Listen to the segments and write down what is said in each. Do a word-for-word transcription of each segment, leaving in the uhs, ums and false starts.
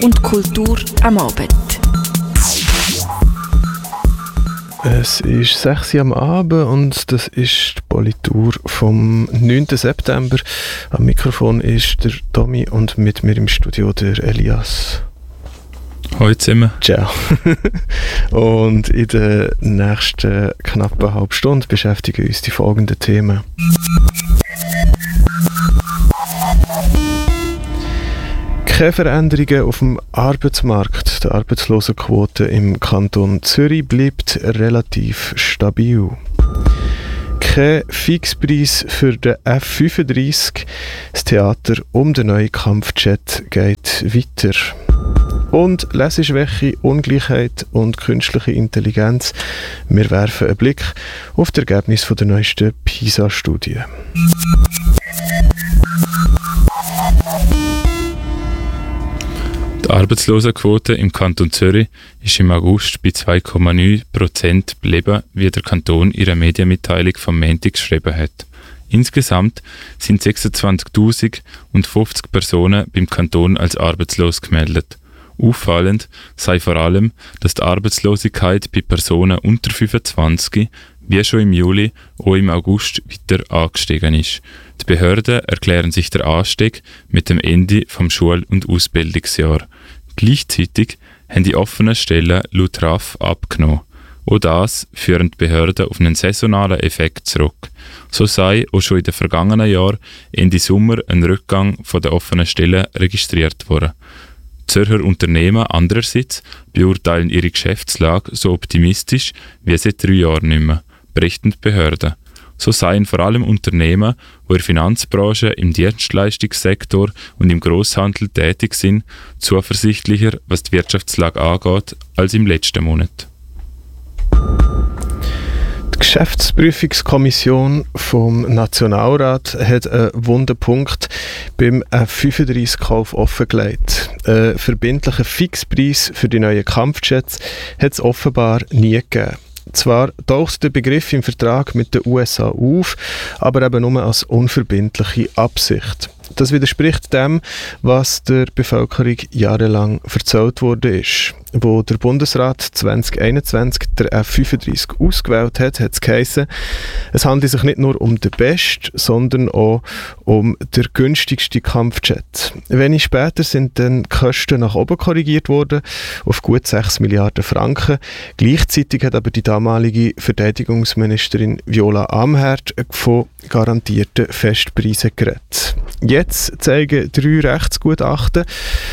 und Kultur am Abend. Es ist sechs Uhr am Abend und das ist die Politur vom neunten September. Am Mikrofon ist der Tommy und mit mir im Studio der Elias. Hallo zusammen. Ciao. Und in der nächsten knappen halben Stunde beschäftigen uns die folgenden Themen. Keine Veränderungen auf dem Arbeitsmarkt. Die Arbeitslosenquote im Kanton Zürich bleibt relativ stabil. Kein Fixpreis für den F fünfunddreißig. Das Theater um den neuen Kampfjet geht weiter. Und Leseschwäche, Ungleichheit und künstliche Intelligenz. Wir werfen einen Blick auf das Ergebnis der neuesten PISA-Studie. Die Arbeitslosenquote im Kanton Zürich ist im August bei zwei Komma neun Prozent geblieben, wie der Kanton in ihrer Medienmitteilung vom Montag geschrieben hat. Insgesamt sind sechsundzwanzigtausendfünfzig Personen beim Kanton als arbeitslos gemeldet. Auffallend sei vor allem, dass die Arbeitslosigkeit bei Personen unter fünfundzwanzig wie schon im Juli auch im August weiter angestiegen ist. Die Behörden erklären sich der Anstieg mit dem Ende vom Schul- und Ausbildungsjahr. Gleichzeitig haben die offenen Stellen laut R A F abgenommen. Auch das führen die Behörden auf einen saisonalen Effekt zurück. So sei auch schon in den vergangenen Jahren Ende Sommer ein Rückgang von den offenen Stellen registriert worden. Zürcher Unternehmen andererseits beurteilen ihre Geschäftslage so optimistisch wie seit drei Jahren nicht mehr, berichten die Behörden. So seien vor allem Unternehmen, die in der Finanzbranche, im Dienstleistungssektor und im Grosshandel tätig sind, zuversichtlicher, was die Wirtschaftslage angeht, als im letzten Monat. Die Geschäftsprüfungskommission vom Nationalrat hat einen wunden Punkt beim F fünfunddreißig-Kauf offengelegt. Einen verbindlichen Fixpreis für die neuen Kampfjets hat es offenbar nie gegeben. Zwar taucht der Begriff im Vertrag mit den U S A auf, aber eben nur als unverbindliche Absicht. Das widerspricht dem, was der Bevölkerung jahrelang erzählt worden ist. Wo der Bundesrat zwanzig einundzwanzig der F fünfunddreißig ausgewählt hat, hat es geheissen, es handelt sich nicht nur um den besten, sondern auch um den günstigsten Kampfjet. Wenig später sind dann die Kosten nach oben korrigiert worden, auf gut sechs Milliarden Franken. Gleichzeitig hat aber die damalige Verteidigungsministerin Viola Amherd von garantierten Festpreisen geredet. Jetzt zeigen drei Rechtsgutachten,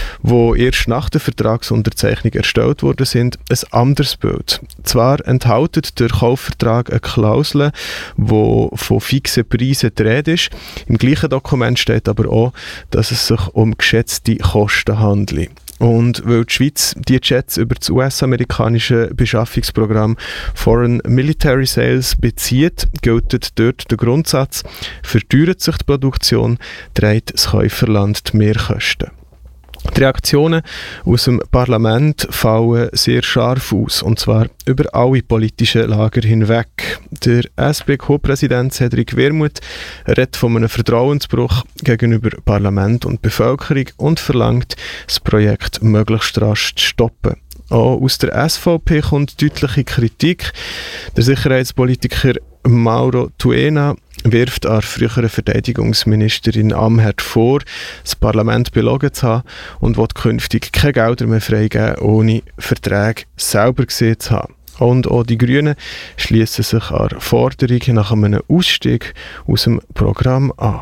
die erst nach der Vertragsunterzeichnung erstellt worden sind, ein anderes Bild. Zwar enthält der Kaufvertrag eine Klausel, die von fixen Preisen die Rede ist. Im gleichen Dokument steht aber auch, dass es sich um geschätzte Kosten handelt. Und weil die Schweiz die Jets über das U S-amerikanische Beschaffungsprogramm Foreign Military Sales bezieht, gilt dort der Grundsatz, verteuert sich die Produktion, trägt das Käuferland die Mehrkosten. Die Reaktionen aus dem Parlament fallen sehr scharf aus, und zwar über alle politischen Lager hinweg. Der S P Co-Präsident Cedric Wermuth redet von einem Vertrauensbruch gegenüber Parlament und Bevölkerung und verlangt, das Projekt möglichst rasch zu stoppen. Auch aus der S V P kommt deutliche Kritik. Der Sicherheitspolitiker Mauro Tuena wirft an frühere Verteidigungsministerin Amherd vor, das Parlament belogen zu haben und will künftig keine Gelder mehr freigeben, ohne Verträge selber gesehen zu haben. Und auch die Grünen schließen sich an der Forderung nach einem Ausstieg aus dem Programm an.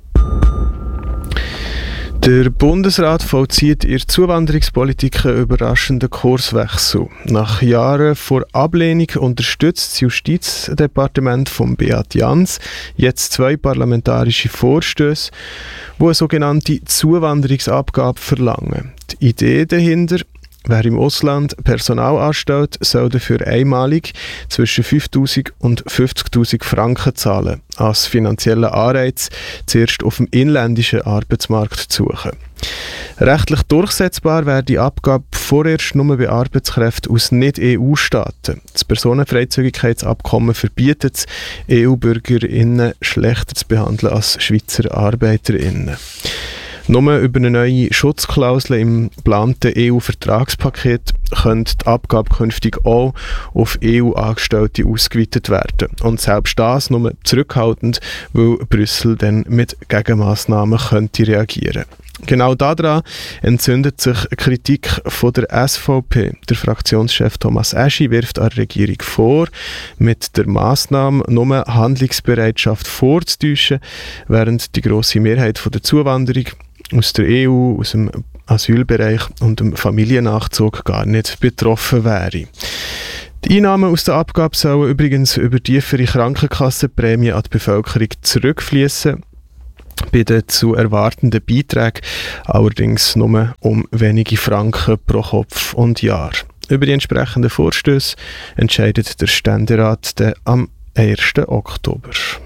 Der Bundesrat vollzieht in der Zuwanderungspolitik einen überraschenden Kurswechsel. Nach Jahren vor Ablehnung unterstützt das Justizdepartement von Beat Jans jetzt zwei parlamentarische Vorstöße, die eine sogenannte Zuwanderungsabgabe verlangen. Die Idee dahinter: Wer im Ausland Personal anstellt, soll dafür einmalig zwischen fünftausend und fünfzigtausend Franken zahlen, als finanzieller Anreiz, zuerst auf dem inländischen Arbeitsmarkt zu suchen. Rechtlich durchsetzbar wäre die Abgabe vorerst nur bei Arbeitskräften aus Nicht-E U-Staaten. Das Personenfreizügigkeitsabkommen verbietet es, E U-BürgerInnen schlechter zu behandeln als Schweizer ArbeiterInnen. Nur über eine neue Schutzklausel im geplanten E U-Vertragspaket könnte die Abgabe künftig auch auf E U-Angestellte ausgeweitet werden. Und selbst das nur zurückhaltend, weil Brüssel dann mit Gegenmaßnahmen könnte reagieren. Genau daran entzündet sich Kritik von der S V P. Der Fraktionschef Thomas Eschi wirft an der Regierung vor, mit der Massnahme nur Handlungsbereitschaft vorzutäuschen, während die grosse Mehrheit von der Zuwanderung aus der E U, aus dem Asylbereich und dem Familiennachzug gar nicht betroffen wäre. Die Einnahmen aus der Abgabe sollen übrigens über tiefere Krankenkassenprämien an die Bevölkerung zurückfließen. Bei den zu erwartenden Beiträgen allerdings nur um wenige Franken pro Kopf und Jahr. Über die entsprechenden Vorstöße entscheidet der Ständerat dann am ersten Oktober.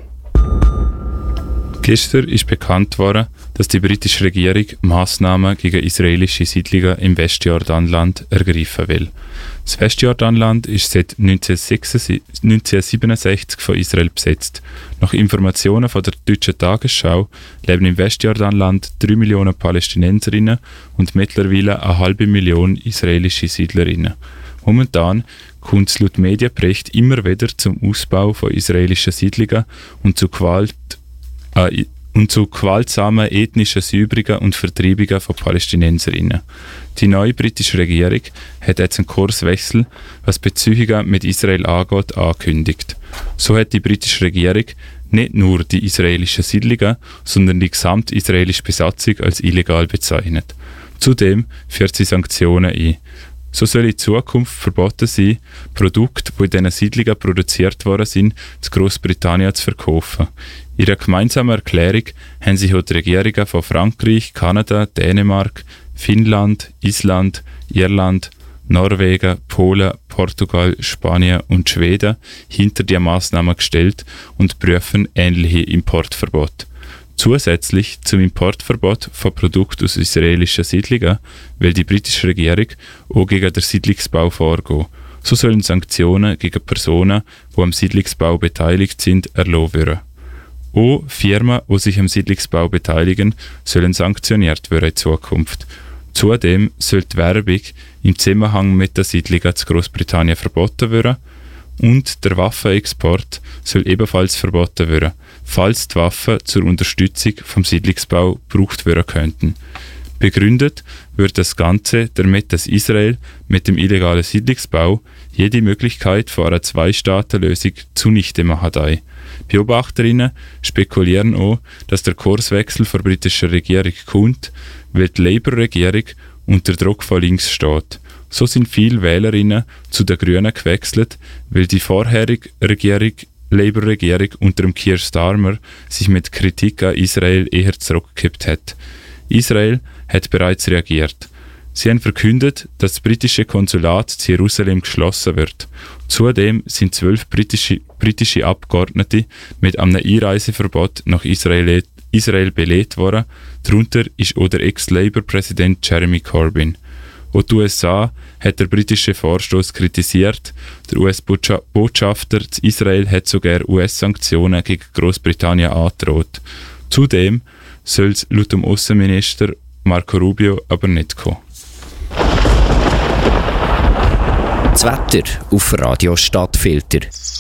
Gestern ist bekannt worden, dass die britische Regierung Massnahmen gegen israelische Siedlungen im Westjordanland ergreifen will. Das Westjordanland ist seit neunzehnhundertsiebenundsechzig von Israel besetzt. Nach Informationen von der deutschen Tagesschau leben im Westjordanland drei Millionen Palästinenserinnen und mittlerweile eine halbe Million israelische Siedlerinnen. Momentan kommt es laut Medienbericht immer wieder zum Ausbau von israelischen Siedlungen und zu Gewalt äh, und zu gewaltsamen ethnischen Säuberungen und Vertreibungen von Palästinenserinnen. Die neue britische Regierung hat jetzt einen Kurswechsel, was Beziehungen mit Israel angeht, angekündigt. So hat die britische Regierung nicht nur die israelischen Siedlungen, sondern die gesamte israelische Besatzung als illegal bezeichnet. Zudem führt sie Sanktionen ein. So soll in Zukunft verboten sein, Produkte, die in diesen Siedlungen produziert worden sind, zu Großbritannien zu verkaufen. In einer gemeinsamen Erklärung haben sich die Regierungen von Frankreich, Kanada, Dänemark, Finnland, Island, Irland, Norwegen, Polen, Portugal, Spanien und Schweden hinter die Maßnahmen gestellt und prüfen ähnliche Importverbote. Zusätzlich zum Importverbot von Produkten aus israelischen Siedlungen will die britische Regierung auch gegen den Siedlungsbau vorgehen. So sollen Sanktionen gegen Personen, die am Siedlungsbau beteiligt sind, erlassen werden. Auch Firmen, die sich am Siedlungsbau beteiligen, sollen sanktioniert werden in Zukunft. Zudem soll die Werbung im Zusammenhang mit den Siedlungen zu Großbritannien verboten werden und der Waffenexport soll ebenfalls verboten werden, falls die Waffen zur Unterstützung vom Siedlungsbau gebraucht werden könnten. Begründet wird das Ganze damit, dass Israel mit dem illegalen Siedlungsbau jede Möglichkeit von einer Zwei-Staaten-Lösung zunichte machen will. Beobachterinnen spekulieren auch, dass der Kurswechsel der britischen Regierung kommt, weil die Labour-Regierung unter Druck von links steht. So sind viele Wählerinnen zu den Grünen gewechselt, weil die vorherige Regierung, Labour-Regierung unter dem Keir Starmer sich mit Kritik an Israel eher zurückgekippt hat. Israel hat bereits reagiert. Sie haben verkündet, dass das britische Konsulat zu Jerusalem geschlossen wird. Zudem sind zwölf britische, britische Abgeordnete mit einem Einreiseverbot nach Israel, Israel belehrt worden. Darunter ist auch der Ex-Labour-Präsident Jeremy Corbyn. Auch die U S A hat der britische Vorstoß kritisiert. Der U S-Botschafter zu Israel hat sogar U S-Sanktionen gegen Großbritannien angedroht. Zudem soll es laut dem Außenminister Marco Rubio aber nicht kommen. Das Wetter auf Radio Stadtfilter.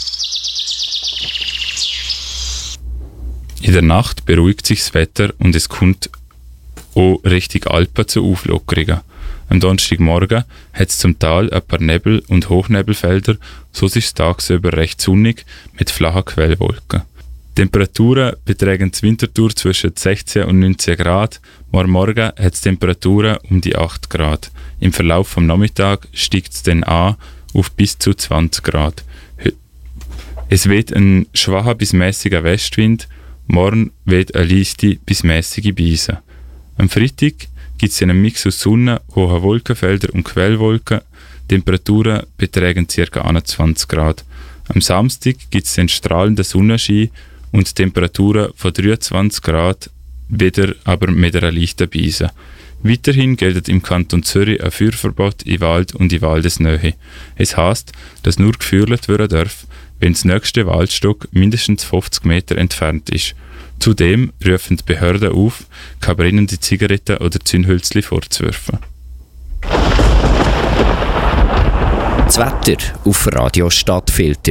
In der Nacht beruhigt sich das Wetter und es kommt auch Richtung Alpen zu Auflockerungen. Am Donnerstagmorgen hat es zum Teil ein paar Nebel- und Hochnebelfelder, so ist es tagsüber recht sonnig mit flachen Quellwolken. Die Temperaturen betragen zur Winterthur zwischen sechzehn und neunzehn Grad, morgen Morgen hat es Temperaturen um die acht Grad. Im Verlauf des Nachmittags steigt es dann an auf bis zu zwanzig Grad. Es weht ein schwacher bis mäßiger Westwind, morgen weht eine leichte bis mäßige Brise. Am Freitag gibt es einen Mix aus Sonne, hohen Wolkenfeldern und Quellwolken. Temperaturen betragen ca. einundzwanzig Grad. Am Samstag gibt es einen strahlenden Sonnenschein und Temperaturen von dreiundzwanzig Grad, wieder aber mit einer leichten Brise. Weiterhin gilt im Kanton Zürich ein Feuerverbot in Wald und in Waldesnähe. Es heisst, dass nur gefeuert werden darf, wenn das nächste Waldstück mindestens fünfzig Meter entfernt ist. Zudem rufen die Behörden auf, keine brennende Zigaretten oder Zündhölzchen vorzuwerfen. Das Wetter auf Radio Stadtfilter.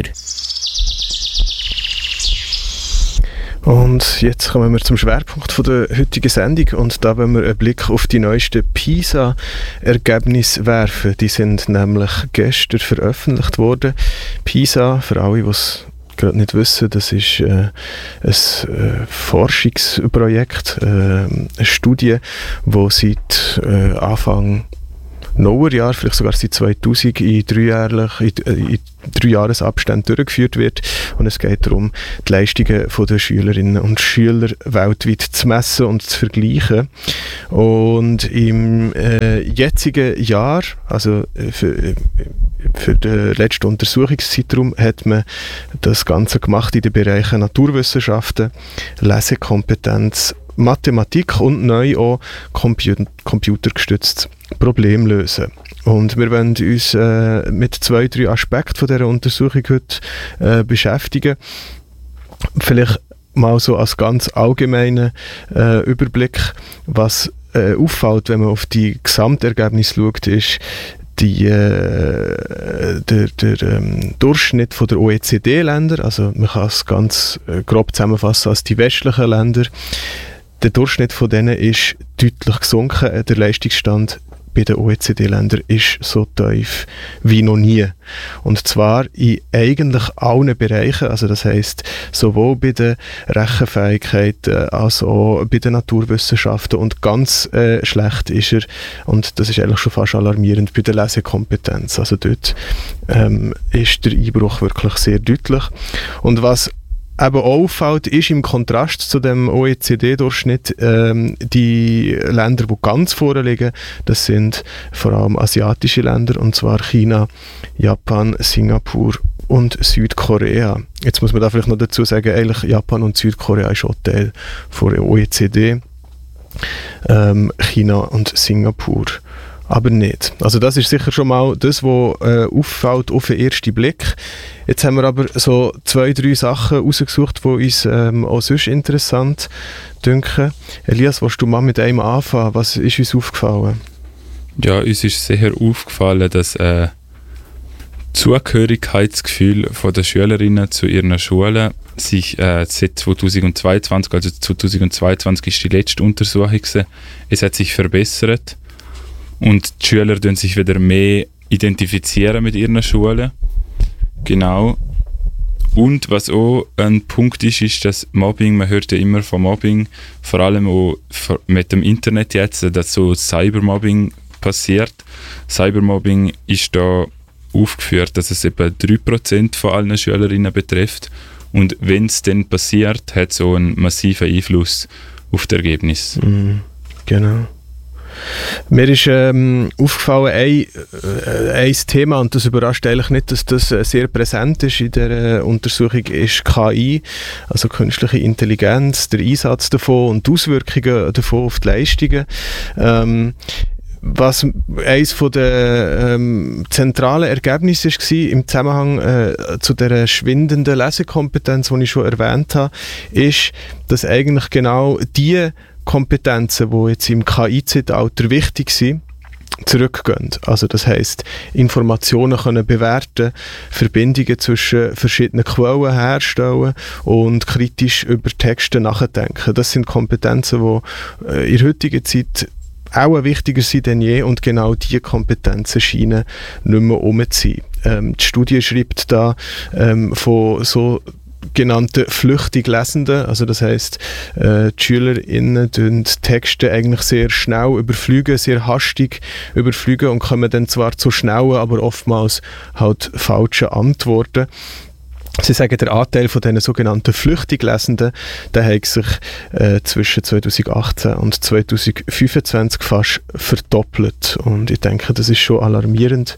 Und jetzt kommen wir zum Schwerpunkt von der heutigen Sendung und da wollen wir einen Blick auf die neuesten PISA-Ergebnisse werfen. Die sind nämlich gestern veröffentlicht worden. PISA, für alle, die es gerade nicht wissen, das ist äh, ein äh, Forschungsprojekt, äh, eine Studie, die seit äh, Anfang Neuerjahr, vielleicht sogar seit zweitausend, in dreijährlich, in, in drei Jahresabständen durchgeführt wird. Und es geht darum, die Leistungen der Schülerinnen und Schüler weltweit zu messen und zu vergleichen. Und im äh, jetzigen Jahr, also für, für den letzten Untersuchungszeitraum, hat man das Ganze gemacht in den Bereichen Naturwissenschaften, Lesekompetenz, Mathematik und neu auch Computer, computergestütztes Problem lösen. Und wir wollen uns äh, mit zwei, drei Aspekten von dieser Untersuchung heute äh, beschäftigen. Vielleicht mal so als ganz allgemeinen äh, Überblick, was äh, auffällt, wenn man auf die Gesamtergebnisse schaut, ist die, äh, der, der ähm, Durchschnitt von der O E C D-Länder, also man kann es ganz äh, grob zusammenfassen als die westlichen Länder. Der Durchschnitt von denen ist deutlich gesunken. Der Leistungsstand bei den O E C D-Ländern ist so tief wie noch nie. Und zwar in eigentlich allen Bereichen. Also das heisst, sowohl bei der Rechenfähigkeit als auch bei den Naturwissenschaften. Und ganz äh, schlecht ist er, und das ist eigentlich schon fast alarmierend, bei der Lesekompetenz. Also dort ähm, ist der Einbruch wirklich sehr deutlich. Und was eben auffällt, ist im Kontrast zu dem O E C D-Durchschnitt ähm, die Länder, die ganz vorne liegen, das sind vor allem asiatische Länder, und zwar China, Japan, Singapur und Südkorea. Jetzt muss man da vielleicht noch dazu sagen, eigentlich Japan und Südkorea ist auch Teil von der O E C D, ähm, China und Singapur aber nicht. Also das ist sicher schon mal das, was äh, auffällt auf den ersten Blick. Jetzt haben wir aber so zwei, drei Sachen rausgesucht, die uns ähm, auch sonst interessant dünken. Elias, willst du mal mit einem anfangen? Was ist uns aufgefallen? Ja, uns ist sehr aufgefallen, dass äh, Zugehörigkeitsgefühl von der Schülerinnen zu ihren Schulen sich äh, seit zweitausendzweiundzwanzig, also zweitausendzweiundzwanzig ist die letzte Untersuchung gewesen, es hat sich verbessert. Und die Schüler identifizieren sich wieder mehr identifizieren mit ihren Schulen. Genau. Und was auch ein Punkt ist, ist das Mobbing. Man hört ja immer von Mobbing, vor allem auch mit dem Internet jetzt, dass so Cybermobbing passiert. Cybermobbing ist da aufgeführt, dass es etwa drei Prozent von allen Schülerinnen betrifft. Und wenn es dann passiert, hat es auch einen massiven Einfluss auf das Ergebnis. Mhm, genau. Mir ist ähm, aufgefallen, ein, äh, ein Thema, und das überrascht eigentlich nicht, dass das äh, sehr präsent ist in der äh, Untersuchung, ist K I, also künstliche Intelligenz, der Einsatz davon und die Auswirkungen davon auf die Leistungen. Ähm, Was eines von der ähm, zentralen Ergebnisse war im Zusammenhang äh, zu der schwindenden Lesekompetenz, die ich schon erwähnt habe, ist, dass eigentlich genau die Kompetenzen, die jetzt im K I-Zeitalter wichtig sind, zurückgehen. Also das heisst, Informationen können bewerten, Verbindungen zwischen verschiedenen Quellen herstellen und kritisch über Texte nachdenken. Das sind Kompetenzen, die äh, in der heutigen Zeit auch wichtiger sind denn je, und genau diese Kompetenzen scheinen nicht mehr rum zu sein. Ähm, die Studie schreibt da ähm, von so genannte flüchtig Lesenden, also das heisst, äh, die SchülerInnen tun Texte eigentlich sehr schnell überfliegen, sehr hastig überfliegen und kommen dann zwar zu schnellen, aber oftmals halt falschen Antworten. Sie sagen, der Anteil von diesen sogenannten flüchtig Lesenden, der hat sich äh, zwischen zweitausendachtzehn und zweitausendfünfundzwanzig fast verdoppelt, und ich denke, das ist schon alarmierend.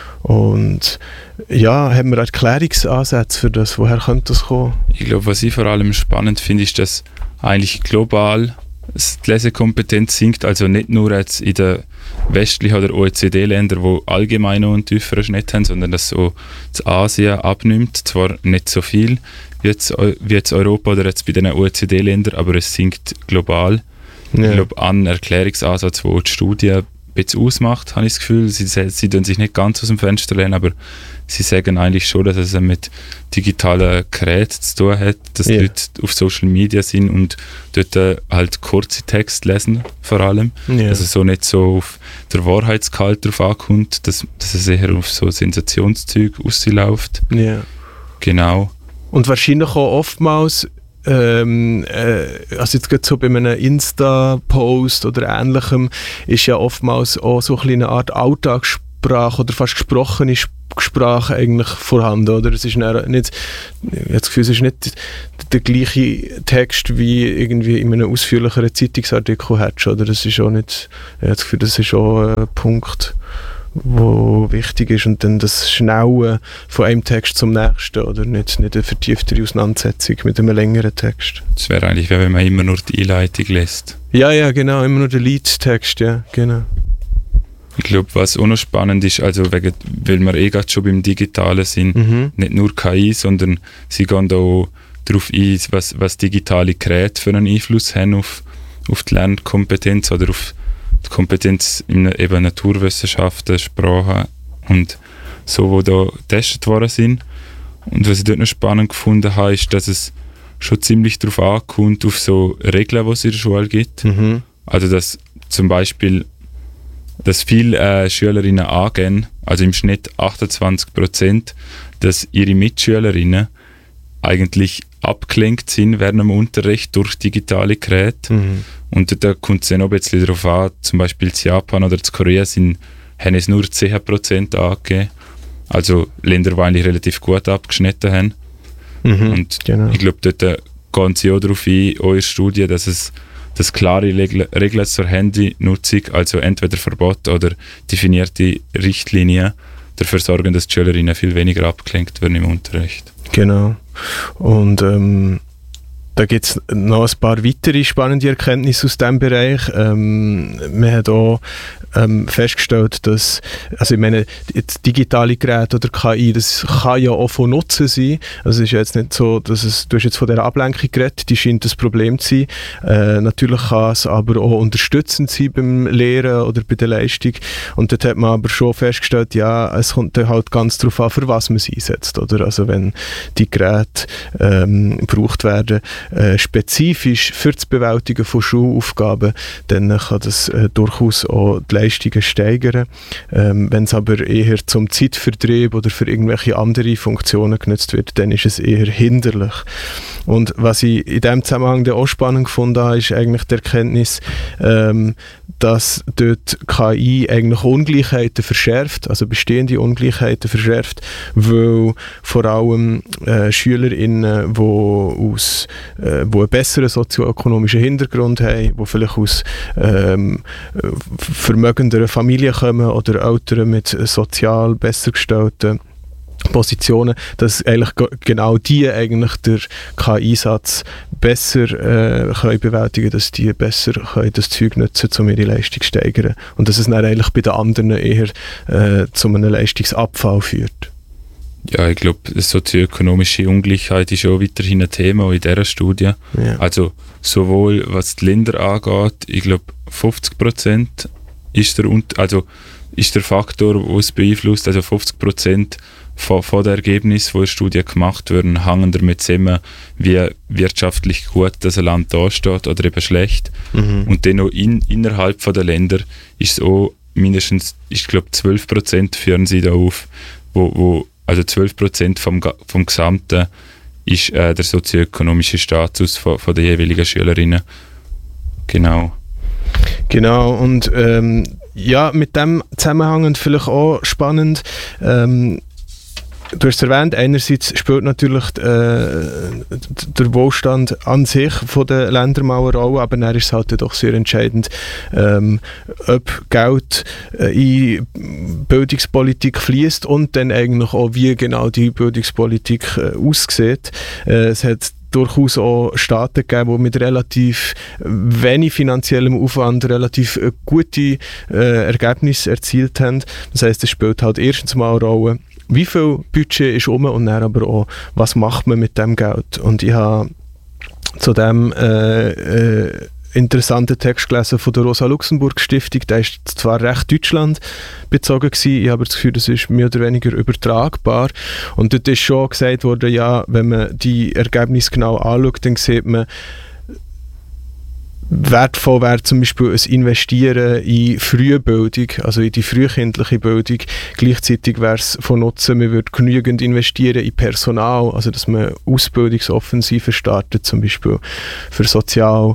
Und ja, haben wir Erklärungsansätze für das? Woher könnte das kommen? Ich glaube, was ich vor allem spannend finde, ist, dass eigentlich global die Lesekompetenz sinkt, also nicht nur jetzt in den westlichen oder O E C D-Ländern, die allgemein noch einen tieferen Schnitt haben, sondern dass so in Asien abnimmt, zwar nicht so viel wie jetzt, wie jetzt Europa oder jetzt bei den O E C D-Ländern, aber es sinkt global. Ja. Ich glaube, ein Erklärungsansatz, den die Studie ein bisschen ausmacht, habe ich das Gefühl. Sie, sie tun sich nicht ganz aus dem Fenster lehnen, aber sie sagen eigentlich schon, dass es mit digitalen Geräten zu tun hat, dass yeah. die Leute auf Social Media sind und dort äh, halt kurze Texte lesen, vor allem. Yeah. Dass es so nicht so auf der Wahrheitsgehalt drauf ankommt, dass, dass es eher auf so Sensationszeug rausläuft. Yeah. Genau. Und wahrscheinlich auch oftmals Ähm, äh, also jetzt gerade so bei einem Insta-Post oder ähnlichem ist ja oftmals auch so eine Art Alltagssprache oder fast gesprochene Sprache eigentlich vorhanden, oder? Es ist nicht, ich habe das Gefühl, es ist nicht der gleiche Text wie irgendwie in einem ausführlicheren Zeitungsartikel hättest, oder? Das ist auch nicht, ich habe das Gefühl, das ist auch ein Punkt, wo wichtig ist, und dann das Schnelle von einem Text zum nächsten, oder nicht, nicht eine vertieftere Auseinandersetzung mit einem längeren Text. Das wäre eigentlich, wenn man immer nur die Einleitung lässt. Ja, ja, genau, immer nur den Leadtext, ja, genau. Ich glaube, was auch noch spannend ist, also wegen, weil wir eh gerade schon beim Digitalen sind, mhm. nicht nur K I, sondern sie gehen da auch darauf ein, was, was digitale Geräte für einen Einfluss haben auf, auf die Lernkompetenz oder auf die Kompetenz in eben Naturwissenschaften, Sprache und so, wo da getestet worden sind. Und was ich dort noch spannend gefunden habe, ist, dass es schon ziemlich darauf ankommt, auf so Regeln, die es in der Schule gibt. Mhm. Also dass zum Beispiel, dass viele äh, Schülerinnen angeben, also im Schnitt achtundzwanzig Prozent, dass ihre Mitschülerinnen eigentlich abgelenkt sind während dem Unterricht durch digitale Geräte. Mhm. Und da kommt es dann auch ein bisschen darauf an, zum Beispiel in Japan oder in Korea sind, haben es nur zehn Prozent angegeben. Also Länder, die eigentlich relativ gut abgeschnitten haben. Mhm, und genau. Ich glaube, dort gehen sie auch darauf ein, auch in der Studie, dass es dass klare Regeln zur Handynutzung, also entweder Verbot oder definierte Richtlinien, dafür sorgen, dass die Schülerinnen viel weniger abgelenkt werden im Unterricht. Genau. Und ähm, da gibt es noch ein paar weitere spannende Erkenntnisse aus diesem Bereich. Ähm, man hat auch ähm, festgestellt, dass, also ich meine, jetzt digitale Geräte oder K I, das kann ja auch von Nutzen sein. Also es ist ja jetzt nicht so, dass es, du hast jetzt von dieser Ablenkung geredet, die scheint das Problem zu sein. Äh, natürlich kann es aber auch unterstützend sein beim Lehren oder bei der Leistung. Und dort hat man aber schon festgestellt, ja, es kommt dann halt ganz darauf an, für was man sie einsetzt, oder? Also wenn die Geräte ähm, gebraucht werden, äh, spezifisch für das Bewältigen von Schulaufgaben, dann kann das äh, durchaus auch die Leistungen steigern. Ähm, wenn es aber eher zum Zeitvertrieb oder für irgendwelche andere Funktionen genutzt wird, dann ist es eher hinderlich. Und was ich in diesem Zusammenhang auch spannend gefunden habe, ist eigentlich die Erkenntnis, ähm, dass dort K I eigentlich Ungleichheiten verschärft, also bestehende Ungleichheiten verschärft, weil vor allem äh, SchülerInnen, die aus äh, die einen besseren sozioökonomischen Hintergrund haben, die vielleicht aus ähm, vermögenderen Familien kommen oder Eltern mit sozial besser gestellten Positionen, dass eigentlich genau die eigentlich der K I-Satz besser äh, können bewältigen, dass die besser können das Zeug nutzen, um ihre Leistung zu steigern. Und dass es dann eigentlich bei den anderen eher äh, zu einem Leistungsabfall führt. Ja, ich glaube, sozioökonomische Ungleichheit ist auch weiterhin ein Thema auch in dieser Studie. Ja. Also sowohl was die Länder angeht, ich glaube fünfzig Prozent ist der, also ist der Faktor, der es beeinflusst, also fünfzig Prozent von, von den Ergebnissen, die in der Studie gemacht werden, hängen damit zusammen, wie wirtschaftlich gut das ein Land dasteht oder eben schlecht. Mhm. Und dann auch in, innerhalb der Länder ist es auch mindestens, ich glaube zwölf Prozent führen sie da auf, wo, wo also zwölf Prozent vom, vom Gesamten ist äh, der sozioökonomische Status von, von den jeweiligen Schülerinnen. Genau. Genau, und ähm, ja, mit dem zusammenhängend vielleicht auch spannend, ähm, du hast es erwähnt, einerseits spielt natürlich äh, der Wohlstand an sich von den Ländern mal eine Rolle, aber dann ist es halt doch sehr entscheidend, ähm, ob Geld äh, in Bildungspolitik fließt und dann eigentlich auch, wie genau die Bildungspolitik äh, aussieht. Äh, es hat durchaus auch Staaten gegeben, die mit relativ wenig finanziellem Aufwand relativ gute äh, Ergebnisse erzielt haben. Das heisst, es spielt halt erstens mal eine Rolle, wie viel Budget ist rum und dann aber auch, was macht man mit dem Geld. Und ich habe zu dem äh, äh, interessanten Text gelesen von der Rosa-Luxemburg-Stiftung. Der ist zwar recht Deutschland bezogen gewesen, ich habe das Gefühl, das ist mehr oder weniger übertragbar. Und dort ist schon gesagt worden, ja, wenn man die Ergebnisse genau anschaut, dann sieht man, wertvoll wäre zum Beispiel ein Investieren in Frühbildung, also in die frühkindliche Bildung. Gleichzeitig wäre es von Nutzen, man würde genügend investieren in Personal, also dass man Ausbildungsoffensiven startet, zum Beispiel für Sozial-,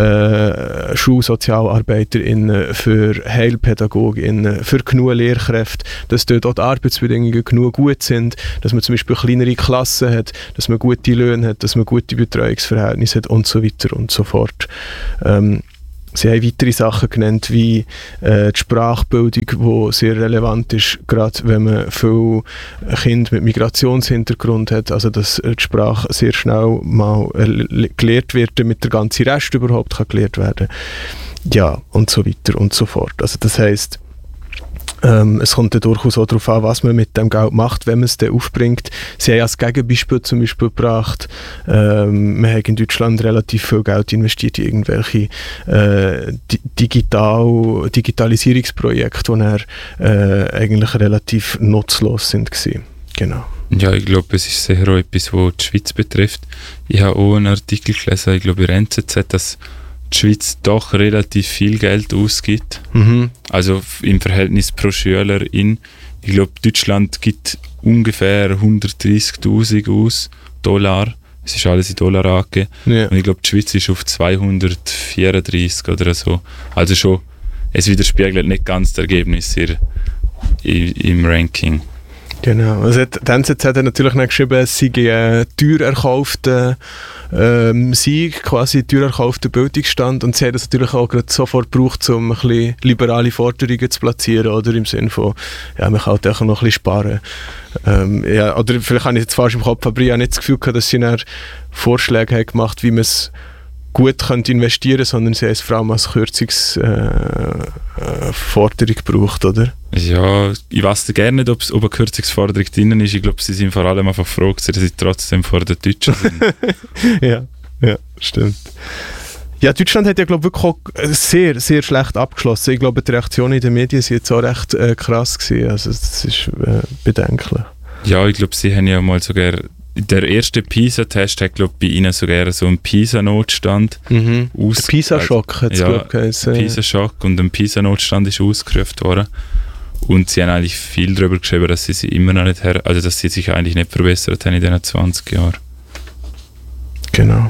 äh, SchulsozialarbeiterInnen, für HeilpädagogInnen, für genug Lehrkräfte, dass dort auch die Arbeitsbedingungen genug gut sind, dass man zum Beispiel kleinere Klassen hat, dass man gute Löhne hat, dass man gute Betreuungsverhältnisse hat und so weiter und so fort. Ähm, sie haben weitere Sachen genannt, wie äh, die Sprachbildung, die sehr relevant ist, gerade wenn man viele Kinder mit Migrationshintergrund hat, also dass die Sprache sehr schnell mal äh, gelehrt wird, damit der ganze Rest überhaupt kann gelehrt werden. Ja, und so weiter und so fort. Also das heisst, Ähm, es kommt ja durchaus auch darauf an, was man mit dem Geld macht, wenn man es dann aufbringt. Sie haben als Gegenbeispiel zum Beispiel gebracht, ähm, man hat in Deutschland relativ viel Geld investiert in irgendwelche äh, di- digital, Digitalisierungsprojekte, die dann, äh, eigentlich relativ nutzlos sind gewesen. Genau. Ja, ich glaube, es ist sicher auch etwas, was die Schweiz betrifft. Ich habe auch einen Artikel gelesen, ich glaube in der N Z Z, dass die Schweiz doch relativ viel Geld ausgibt. Mhm. Also im Verhältnis pro Schülerin. Ich glaube, Deutschland gibt ungefähr hundertdreißigtausend aus, Dollar. Es ist alles in Dollar angegeben. Ja. Und ich glaube, die Schweiz ist auf zweihundertvierunddreißig oder so. Also schon, es widerspiegelt nicht ganz das Ergebnis in, in, im Ranking. Genau. Also die N Z Z hat natürlich nicht geschrieben, es sei ein teuer erkaufter ähm, Sieg, quasi teuer erkaufter Bildungsstand, und sie haben das natürlich auch gerade sofort gebraucht, um ein bisschen liberale Forderungen zu platzieren, oder im Sinne von, ja, man kann halt auch noch ein bisschen sparen. Ähm, ja, oder vielleicht habe ich jetzt falsch im Kopf, aber ich habe nicht das Gefühl gehabt, dass sie dann Vorschläge haben gemacht, wie man es gut könnte investieren, sondern sie haben es vor allem als Kürzungsforderung äh, äh, gebraucht, oder? Ja, ich weiss gerne nicht, ob eine Kürzungsforderung drin ist. Ich glaube, sie sind vor allem einfach froh, dass sie trotzdem vor den Deutschen sind. ja, ja, stimmt. Ja, Deutschland hat ja, glaube ich, wirklich auch sehr, sehr schlecht abgeschlossen. Ich glaube, die Reaktionen in den Medien sind jetzt auch recht äh, krass gewesen. Also das ist äh, bedenklich. Ja, ich glaube, sie haben ja mal sogar der erste PISA-Test hat, glaube ich, bei ihnen sogar so einen PISA-Notstand mhm. aus... Der PISA-Schock hat es, ja, glaube ich, geheißen. PISA-Schock und ein PISA-Notstand ist ausgerufen worden. Und sie haben eigentlich viel darüber geschrieben, dass sie sich immer noch nicht her... Also, dass sie sich eigentlich nicht verbessert haben in diesen zwanzig Jahren. Genau.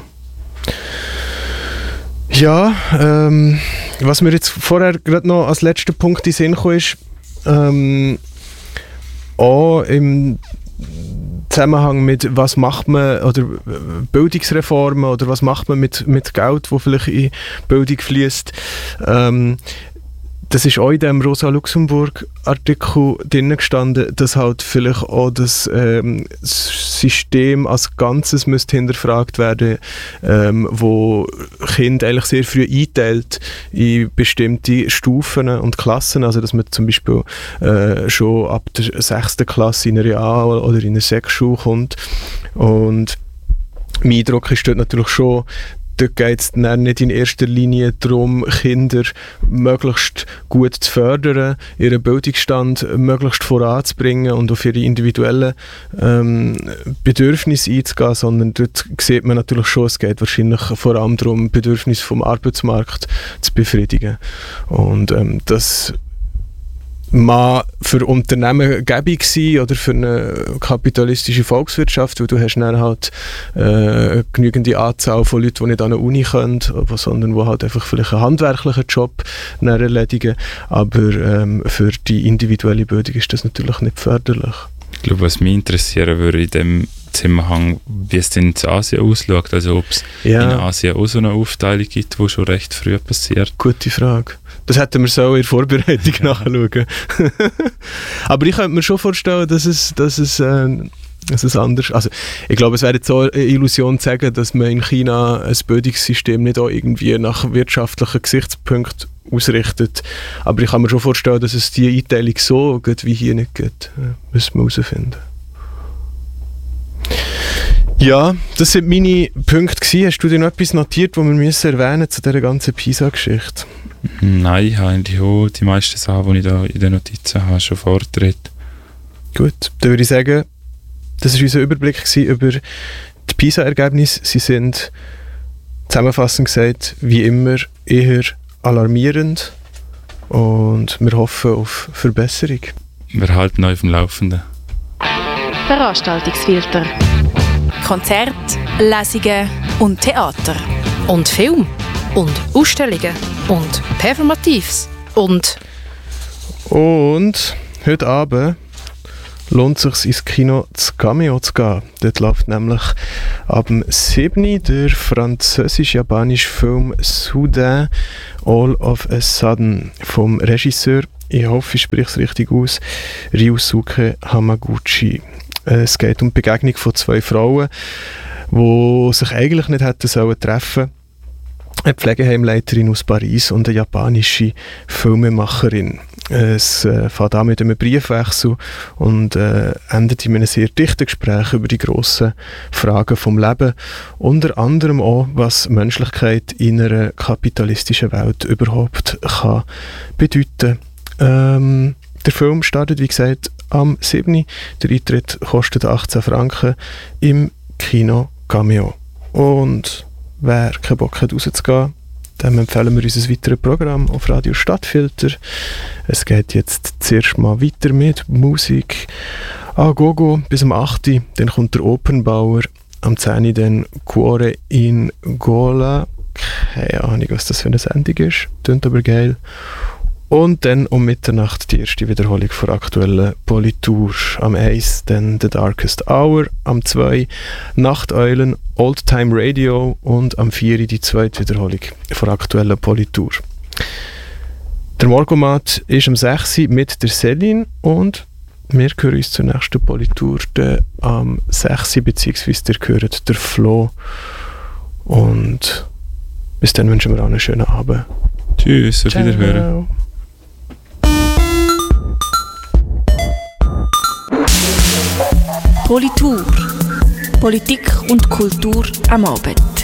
Ja, ähm, was mir jetzt vorher gerade noch als letzter Punkt in den Sinn kam, ist, ähm, auch im Zusammenhang mit, was macht man, oder Bildungsreformen, oder was macht man mit, mit Geld, das vielleicht in Bildung fließt. Ähm, das ist auch in dem Rosa-Luxemburg-Artikel drin gestanden, dass halt vielleicht auch das ähm, System als Ganzes müsste hinterfragt werden, ähm, wo Kinder eigentlich sehr früh einteilt in bestimmte Stufen und Klassen, also dass man zum Beispiel äh, schon ab der sechsten Klasse in eine Real- oder in eine Sek-Schule kommt. Und mein Eindruck ist dort natürlich schon, dort geht es nicht in erster Linie darum, Kinder möglichst gut zu fördern, ihren Bildungsstand möglichst voranzubringen und auf ihre individuellen ähm, Bedürfnisse einzugehen, sondern dort sieht man natürlich schon, es geht wahrscheinlich vor allem darum, Bedürfnisse vom Arbeitsmarkt zu befriedigen. Und ähm, das mag für Unternehmen gäbig sein oder für eine kapitalistische Volkswirtschaft, weil du hast dann halt äh, genügende Anzahl von Leuten, die nicht an eine Uni können, sondern die halt einfach vielleicht einen handwerklichen Job erledigen. Aber ähm, für die individuelle Bildung ist das natürlich nicht förderlich. Ich glaube, was mich interessieren würde in dem Zusammenhang, wie es denn in Asien ausschaut, also ob es ja. in Asien auch so eine Aufteilung gibt, die schon recht früh passiert. Gute Frage. Das hätten wir so in der Vorbereitung nachschauen. Aber ich könnte mir schon vorstellen, dass es, dass es äh, Es ist anders. Also, ich glaube, es wäre jetzt so eine Illusion zu sagen, dass man in China ein Bildungssystem nicht auch irgendwie nach wirtschaftlichen Gesichtspunkten ausrichtet. Aber ich kann mir schon vorstellen, dass es die Einteilung so geht, wie hier nicht geht. Ja, müssen wir herausfinden. Ja, das sind meine Punkte gewesen. Hast du dir noch etwas notiert, was wir müssen erwähnen zu dieser ganzen Pisa-Geschichte? Nein, ich habe eigentlich auch die meisten Sachen, die ich da in den Notizen habe, schon vorgetreten. Gut, dann würde ich sagen, das war unser Überblick über die Pisa-Ergebnisse. Sie sind zusammenfassend gesagt, wie immer, eher alarmierend und wir hoffen auf Verbesserung. Wir halten euch auf dem Laufenden. Veranstaltungsfilter. Konzerte, Lesungen und Theater. Und Film. Und Ausstellungen. Und Performatives. Und... Und heute Abend lohnt es sich ins Kino zu Cameo zu gehen. Dort läuft nämlich ab dem siebten der französisch-japanische Film Soudain All of a Sudden vom Regisseur, ich hoffe, ich spreche es richtig aus, Ryusuke Hamaguchi. Es geht um die Begegnung von zwei Frauen, die sich eigentlich nicht hätten sollen treffen. Eine Pflegeheimleiterin aus Paris und eine japanische Filmemacherin. Es äh, fängt an mit einem Briefwechsel und äh, endet in einem sehr dichten Gespräch über die grossen Fragen vom Leben. Unter anderem auch, was Menschlichkeit in einer kapitalistischen Welt überhaupt kann bedeuten. Ähm, der Film startet, wie gesagt, am siebten Der Eintritt kostet achtzehn Franken im Kino Cameo. Und wer keinen Bock hat, rauszugehen, dem empfehlen wir unser weiteres Programm auf Radio Stadtfilter. Es geht jetzt zuerst mal weiter mit Musik. Ah, Gogo bis am achten Dann kommt der Opernbauer. Am zehnten dann Cuore in Gola. Keine Ahnung, was das für eine Sendung ist. Tönt aber geil. Und dann um Mitternacht die erste Wiederholung der aktuellen Politur. Am eins dann The Darkest Hour, am zwei Nachteulen, Old Time Radio und am vier die zweite Wiederholung der aktuellen Politur. Der Morgomat ist am sechs mit der Céline und wir hören uns zur nächsten Politur am sechs beziehungsweise ihr hört der Flo. Und bis dann wünschen wir auch einen schönen Abend. Tschüss, auf Wiederhören. Politur. Politik und Kultur am Abend.